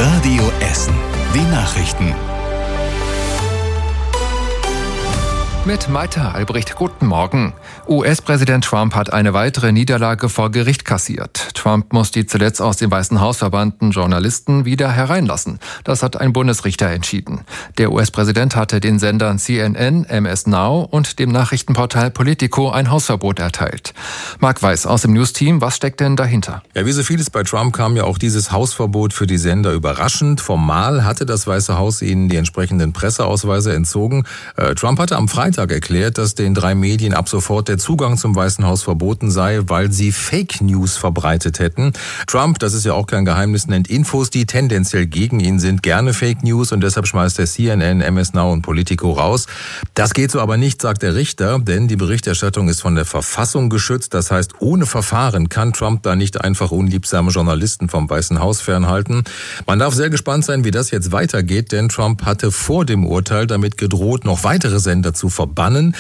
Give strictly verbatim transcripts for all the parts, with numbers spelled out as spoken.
Radio Essen. Die Nachrichten. Mit Maita Albrecht, guten Morgen. U S-Präsident Trump hat eine weitere Niederlage vor Gericht kassiert. Trump muss die zuletzt aus dem Weißen Haus verbannten Journalisten wieder hereinlassen. Das hat ein Bundesrichter entschieden. Der U S-Präsident hatte den Sendern C N N, M S Now und dem Nachrichtenportal Politico ein Hausverbot erteilt. Marc Weiß aus dem News-Team, was steckt denn dahinter? Ja, wie so vieles bei Trump kam ja auch dieses Hausverbot für die Sender überraschend. Formal hatte das Weiße Haus ihnen die entsprechenden Presseausweise entzogen. Äh, Trump hatte am Freitag erklärt, dass den drei Medien ab sofort der Zugang zum Weißen Haus verboten sei, weil sie Fake News verbreitet hätten. Trump, das ist ja auch kein Geheimnis, nennt Infos, die tendenziell gegen ihn sind, gerne Fake News und deshalb schmeißt er C N N, M S Now und Politico raus. Das geht so aber nicht, sagt der Richter, denn die Berichterstattung ist von der Verfassung geschützt. Das heißt, ohne Verfahren kann Trump da nicht einfach unliebsame Journalisten vom Weißen Haus fernhalten. Man darf sehr gespannt sein, wie das jetzt weitergeht, denn Trump hatte vor dem Urteil damit gedroht, noch weitere Sender zu verbannen.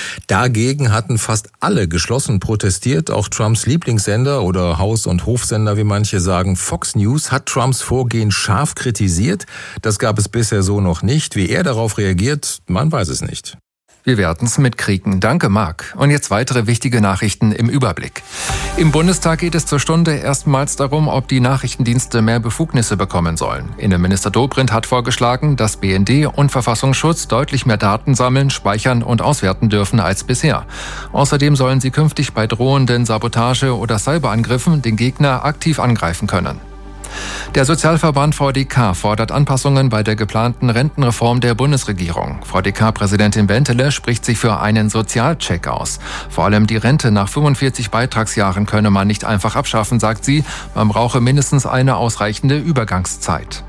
Dagegen hatten fast alle geschlossen protestiert. Auch Trumps Lieblingssender oder Haus- und Hofsender, wie manche sagen, Fox News, hat Trumps Vorgehen scharf kritisiert. Das gab es bisher so noch nicht. Wie er darauf reagiert, man weiß es nicht. Wir werden es mitkriegen. Danke, Marc. Und jetzt weitere wichtige Nachrichten im Überblick. Im Bundestag geht es zur Stunde erstmals darum, ob die Nachrichtendienste mehr Befugnisse bekommen sollen. Innenminister Dobrindt hat vorgeschlagen, dass B N D und Verfassungsschutz deutlich mehr Daten sammeln, speichern und auswerten dürfen als bisher. Außerdem sollen sie künftig bei drohenden Sabotage- oder Cyberangriffen den Gegner aktiv angreifen können. Der Sozialverband V D K fordert Anpassungen bei der geplanten Rentenreform der Bundesregierung. V D K-Präsidentin Bentele spricht sich für einen Sozialcheck aus. Vor allem die Rente nach fünfundvierzig Beitragsjahren könne man nicht einfach abschaffen, sagt sie. Man brauche mindestens eine ausreichende Übergangszeit.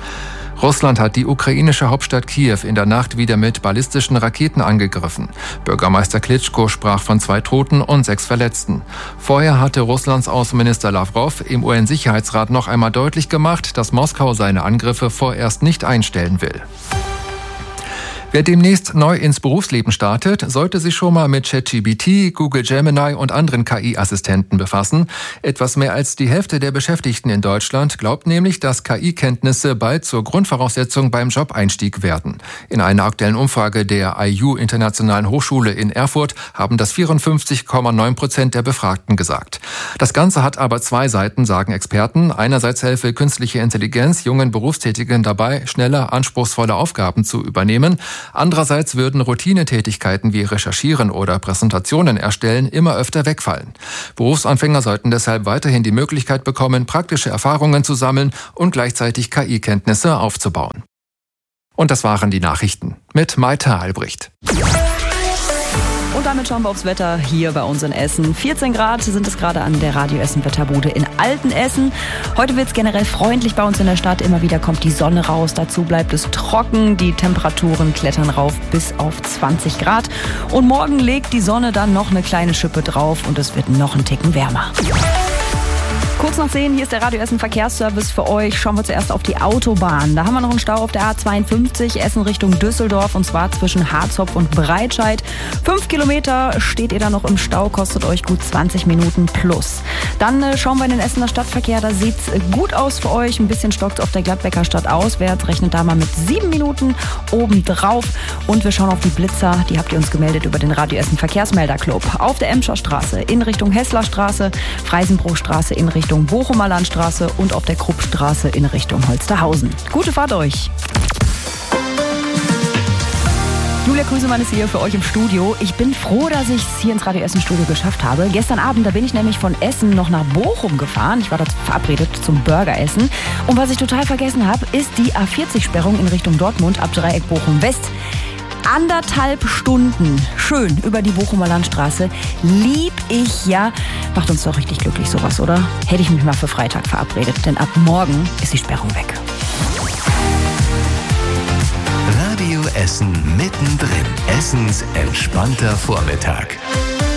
Russland hat die ukrainische Hauptstadt Kiew in der Nacht wieder mit ballistischen Raketen angegriffen. Bürgermeister Klitschko sprach von zwei Toten und sechs Verletzten. Vorher hatte Russlands Außenminister Lawrow im U N-Sicherheitsrat noch einmal deutlich gemacht, dass Moskau seine Angriffe vorerst nicht einstellen will. Wer demnächst neu ins Berufsleben startet, sollte sich schon mal mit ChatGPT, Google Gemini und anderen K I-Assistenten befassen. Etwas mehr als die Hälfte der Beschäftigten in Deutschland glaubt nämlich, dass K I-Kenntnisse bald zur Grundvoraussetzung beim Jobeinstieg werden. In einer aktuellen Umfrage der I U Internationalen Hochschule in Erfurt haben das vierundfünfzig Komma neun Prozent der Befragten gesagt. Das Ganze hat aber zwei Seiten, sagen Experten. Einerseits helfe künstliche Intelligenz jungen Berufstätigen dabei, schneller anspruchsvolle Aufgaben zu übernehmen. Andererseits würden Routinetätigkeiten wie Recherchieren oder Präsentationen erstellen immer öfter wegfallen. Berufsanfänger sollten deshalb weiterhin die Möglichkeit bekommen, praktische Erfahrungen zu sammeln und gleichzeitig K I-Kenntnisse aufzubauen. Und das waren die Nachrichten mit Maita Albrecht. Und damit schauen wir aufs Wetter hier bei uns in Essen. vierzehn Grad sind es gerade an der Radio Essen Wetterbude in Altenessen. Heute wird es generell freundlich bei uns in der Stadt. Immer wieder kommt die Sonne raus. Dazu bleibt es trocken. Die Temperaturen klettern rauf bis auf zwanzig Grad. Und morgen legt die Sonne dann noch eine kleine Schippe drauf und es wird noch einen Ticken wärmer. Kurz nach zehn, hier ist der Radio Essen Verkehrsservice für euch. Schauen wir zuerst auf die Autobahn. Da haben wir noch einen Stau auf der A zweiundfünfzig, Essen Richtung Düsseldorf, und zwar zwischen Harzopf und Breitscheid. Fünf Kilometer steht ihr da noch im Stau, kostet euch gut zwanzig Minuten plus. Dann äh, schauen wir in den Essener Stadtverkehr, da sieht's gut aus für euch. Ein bisschen stockt auf der Gladbecker Stadt auswärts, rechnet da mal mit sieben Minuten obendrauf. Und wir schauen auf die Blitzer, die habt ihr uns gemeldet über den Radio Essen Verkehrsmelderclub. Auf der Emscher Straße in Richtung Hesslerstraße, Freisenbruchstraße in Richtung Bochumer Landstraße und auf der Kruppstraße in Richtung Holsterhausen. Gute Fahrt euch! Julia Krüsemann ist hier für euch im Studio. Ich bin froh, dass ich es hier ins Radio Essen Studio geschafft habe. Gestern Abend, da bin ich nämlich von Essen noch nach Bochum gefahren. Ich war dort verabredet zum Burgeressen. Und was ich total vergessen habe, ist die A vierzig-Sperrung in Richtung Dortmund ab Dreieck Bochum West. Anderthalb Stunden schön über die Bochumer Landstraße. Lieb ich ja. Macht uns doch richtig glücklich sowas, oder? Hätte ich mich mal für Freitag verabredet, denn ab morgen ist die Sperrung weg. Radio Essen mittendrin. Essens entspannter Vormittag.